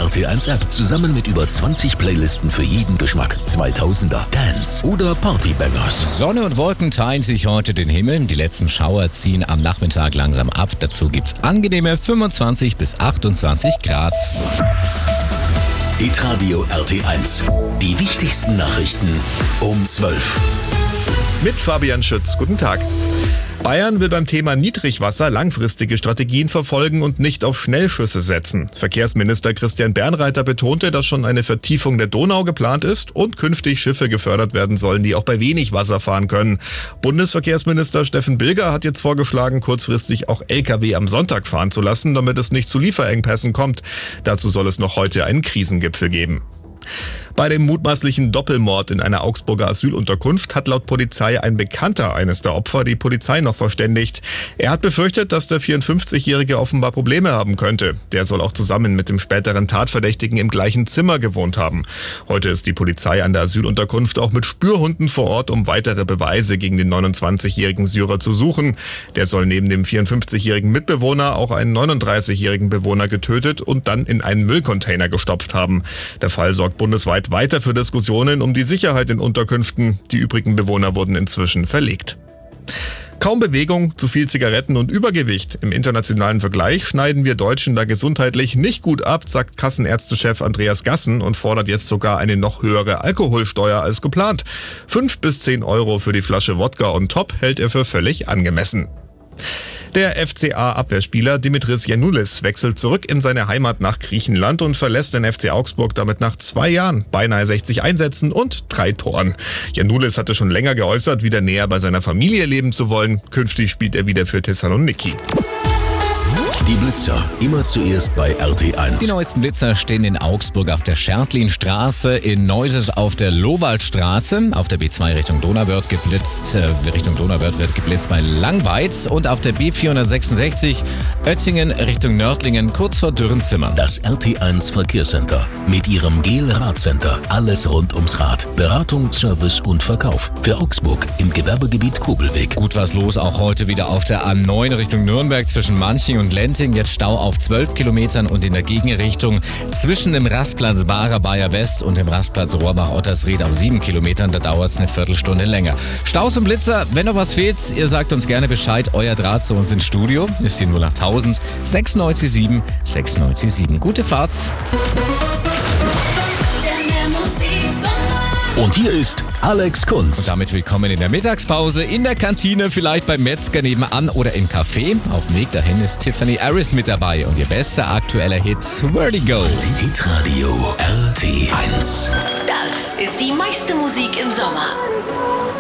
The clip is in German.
RT1-App zusammen mit über 20 Playlisten für jeden Geschmack. 2000er, Dance oder Partybangers. Sonne und Wolken teilen sich heute den Himmel. Die letzten Schauer ziehen am Nachmittag langsam ab. Dazu gibt's angenehme 25 bis 28 Grad. Hitradio RT1. Die wichtigsten Nachrichten um 12. Mit Fabian Schütz. Guten Tag. Bayern will beim Thema Niedrigwasser langfristige Strategien verfolgen und nicht auf Schnellschüsse setzen. Verkehrsminister Christian Bernreiter betonte, dass schon eine Vertiefung der Donau geplant ist und künftig Schiffe gefördert werden sollen, die auch bei wenig Wasser fahren können. Bundesverkehrsminister Steffen Bilger hat jetzt vorgeschlagen, kurzfristig auch Lkw am Sonntag fahren zu lassen, damit es nicht zu Lieferengpässen kommt. Dazu soll es noch heute einen Krisengipfel geben. Bei dem mutmaßlichen Doppelmord in einer Augsburger Asylunterkunft hat laut Polizei ein Bekannter eines der Opfer die Polizei noch verständigt. Er hat befürchtet, dass der 54-Jährige offenbar Probleme haben könnte. Der soll auch zusammen mit dem späteren Tatverdächtigen im gleichen Zimmer gewohnt haben. Heute ist die Polizei an der Asylunterkunft auch mit Spürhunden vor Ort, um weitere Beweise gegen den 29-jährigen Syrer zu suchen. Der soll neben dem 54-jährigen Mitbewohner auch einen 39-jährigen Bewohner getötet und dann in einen Müllcontainer gestopft haben. Der Fall sorgt bundesweit weiter für Diskussionen um die Sicherheit in Unterkünften. Die übrigen Bewohner wurden inzwischen verlegt. Kaum Bewegung, zu viel Zigaretten und Übergewicht. Im internationalen Vergleich schneiden wir Deutschen da gesundheitlich nicht gut ab, sagt Kassenärztechef Andreas Gassen und fordert jetzt sogar eine noch höhere Alkoholsteuer als geplant. 5 bis 10 Euro für die Flasche Wodka on top hält er für völlig angemessen. Der FCA-Abwehrspieler Dimitris Giannoulis wechselt zurück in seine Heimat nach Griechenland und verlässt den FC Augsburg damit nach 2 Jahren, beinahe 60 Einsätzen und 3 Toren. Giannoulis hatte schon länger geäußert, wieder näher bei seiner Familie leben zu wollen. Künftig spielt er wieder für Thessaloniki. Die Blitzer, immer zuerst bei RT1. Die neuesten Blitzer stehen in Augsburg auf der Schertlinstraße, in Neuses auf der Lowaldstraße, auf der B2 Richtung Donauwörth wird geblitzt bei Langweid und auf der B466 Oettingen Richtung Nördlingen kurz vor Dürrenzimmern. Das RT1 Verkehrscenter mit ihrem GEL-Radcenter. Alles rund ums Rad. Beratung, Service und Verkauf. Für Augsburg im Gewerbegebiet Kobelweg. Gut was los, auch heute wieder auf der A9 Richtung Nürnberg zwischen Manching und Lenting. Jetzt Stau auf 12 Kilometern und in der Gegenrichtung zwischen dem Rastplatz Barer Bayer West und dem Rastplatz Rohrbach-Ottersried auf 7 Kilometern. Da dauert es eine Viertelstunde länger. Staus und Blitzer, wenn noch was fehlt, ihr sagt uns gerne Bescheid. Euer Draht zu uns ins Studio ist die 08000 697 697. Gute Fahrt. Und hier ist Alex Kunz. Und damit willkommen in der Mittagspause, in der Kantine, vielleicht beim Metzger nebenan oder im Café. Auf dem Weg dahin ist Tiffany Harris mit dabei und ihr bester aktueller Hit, Vertigo. Hitradio RT1. Das ist die meiste Musik im Sommer.